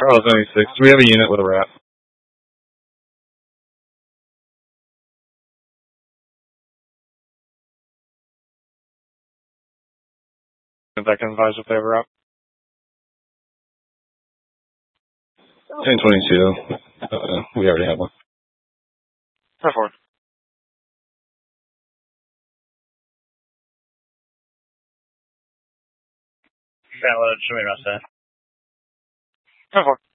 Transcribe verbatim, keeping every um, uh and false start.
Charles ninety-six. Do we have a unit with a rat? If I can advise if they have a rat. ten twenty-two. Uh, we already have one. ten four. Download, show me rest that. ten four.